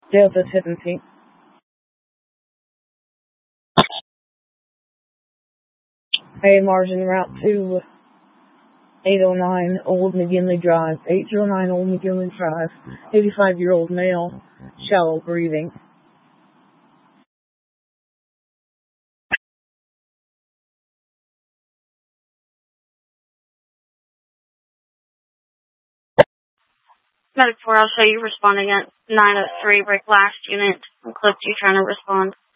Delta 17. A margin route to 809 Old McGinley Drive. 809 Old McGinley Drive. 85-year-old male. Shallow breathing. Medic 4, I'll show you responding at 903 break last unit. I'm close to you trying to respond.